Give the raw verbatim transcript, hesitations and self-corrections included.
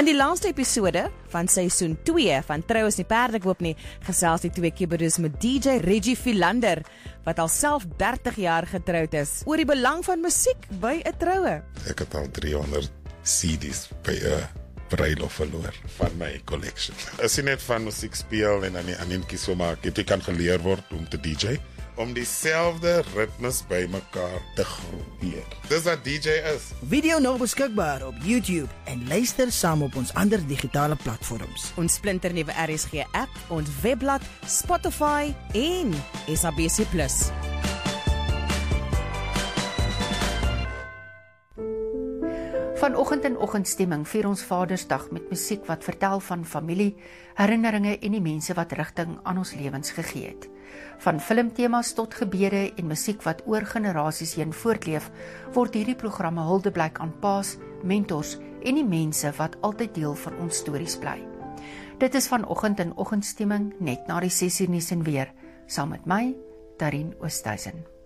In die laaste episode van seisoen twee van Trou is nie perdekoop nie, gesels die twee kibberoes met D J Reggie Philander, wat al self dertig jaar getroud is, oor die belang van musiek by 'n troue. Ek het al driehonderd C D's by 'n bruiloft verloor van my collection. As jy net van musiek speel en aan die aan kies so maak, jy kan geleer word om te D J, om dieselfde ritmes by mekaar te groepeer. Dis wat D J is. Video nou beskikbaar op YouTube en luister saam op ons ander digitale platforms. Ons splinternuwe R S G app, ons webblad, Spotify en S A B C plus. Vanoggend in Oggendstemming vier ons Vadersdag met musiek wat vertel van familie, herinneringe en die mense wat rigting aan ons lewens gegee het. Van filmtemas tot gebede en musiek wat oor generasies heen voortleef, word hierdie programme huldeblyk aan paas, mentors en die mense wat altyd deel van ons stories bly. Dit is vanoggend in Oggendstemming net na die ses uur nuus en weer, saam met my, Darien Oosthuizen.